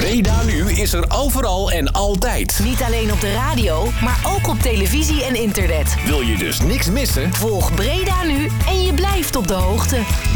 Breda Nu is er overal en altijd. Niet alleen op de radio, maar ook op televisie en internet. Wil je dus niks missen? Volg Breda Nu en je blijft op de hoogte.